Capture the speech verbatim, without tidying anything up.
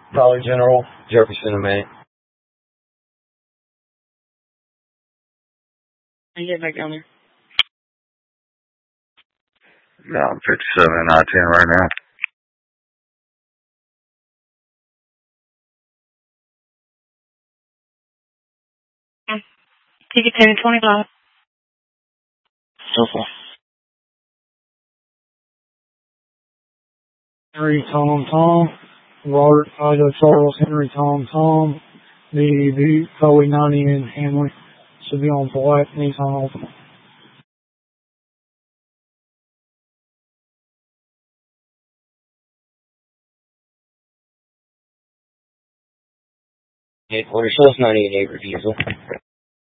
Dollar General, Jefferson and Main. I get back down there. No, I'm fifty-seven and I ten right now. Ticket ten twenty-five. So far. Henry Tom Tom, Robert Ida Charles Henry Tom Tom, the the Bowie ninety in Hanley should be on black Nissan Altima. eight forty-six ninety-eight refusal.